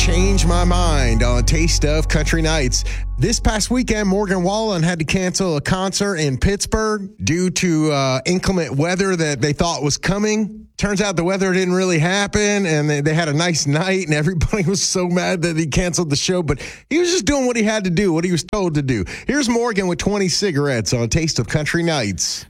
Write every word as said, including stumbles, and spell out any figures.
Change my mind on Taste of Country Nights. This past weekend, Morgan Wallen had to cancel a concert in Pittsburgh due to uh, inclement weather that they thought was coming. Turns out the weather didn't really happen, and they, they had a nice night, and everybody was so mad that he canceled the show, but he was just doing what he had to do, what he was told to do. Here's Morgan with twenty cigarettes on Taste of Country Nights.